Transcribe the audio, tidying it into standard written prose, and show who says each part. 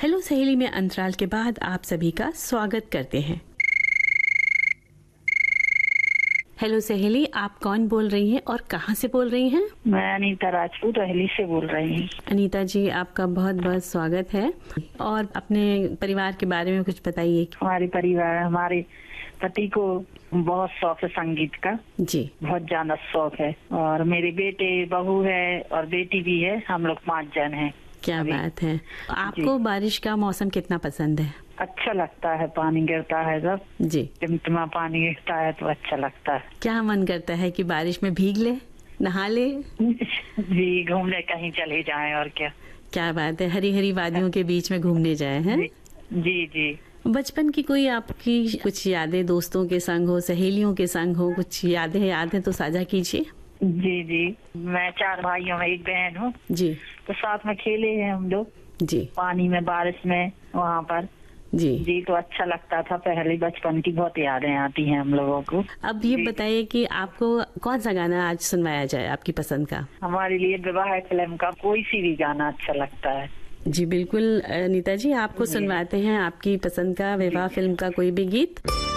Speaker 1: Hello सहेली में अंतराल के बाद आप सभी का स्वागत करते हैं। हेलो सहेली, आप कौन बोल रही हैं और कहां से बोल रही हैं?
Speaker 2: मैं अनीता राजपूत अहली से बोल रही हूँ।
Speaker 1: अनीता जी, आपका बहुत बहुत स्वागत है। और अपने परिवार के बारे में कुछ बताइए।
Speaker 2: हमारे पति को बहुत शौक है संगीत का
Speaker 1: जी,
Speaker 2: बहुत ज्यादा शौक है। और मेरे बेटे बहू है और बेटी भी है, हम लोग 5 जन हैं।
Speaker 1: क्या बात है। आपको बारिश का मौसम कितना पसंद है?
Speaker 2: अच्छा लगता है, पानी गिरता है जब
Speaker 1: जी,
Speaker 2: टिमटिमा पानी गिरता है तो अच्छा लगता है।
Speaker 1: क्या मन करता है कि बारिश में भीग ले, नहा ले?
Speaker 2: जी, घूमने कहीं चले जाएं और क्या
Speaker 1: बात है, हरी हरी वादियों के बीच में घूमने जाए हैं।
Speaker 2: जी जी।
Speaker 1: बचपन की कोई आपकी कुछ यादें दोस्तों के संग हो, सहेलियों के संग हो, कुछ यादें याद है तो साझा कीजिए।
Speaker 2: जी जी, मैं 4 भाइयों में एक बहन हूँ
Speaker 1: जी।
Speaker 2: तो साथ में खेले हैं हम लोग
Speaker 1: जी,
Speaker 2: पानी में, बारिश में, वहाँ पर। जी, तो अच्छा लगता था। पहले बचपन की बहुत यादें आती हैं हम लोगों को।
Speaker 1: अब ये बताइए कि आपको कौन सा गाना आज सुनवाया जाए आपकी पसंद का?
Speaker 2: हमारे लिए विवाह फिल्म का कोई सी भी गाना अच्छा लगता है।
Speaker 1: जी बिल्कुल अनीता जी, आपको सुनवाते हैं आपकी पसंद का विवाह फिल्म का कोई भी गीत।